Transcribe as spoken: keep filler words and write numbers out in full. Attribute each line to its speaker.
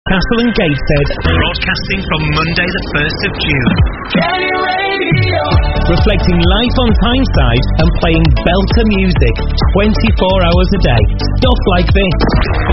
Speaker 1: Newcastle and Gateshead.
Speaker 2: Broadcasting from Monday the first of June.
Speaker 3: Kenny Radio.
Speaker 1: Reflecting life on Tyneside and playing belter music twenty-four hours a day. Stuff like this.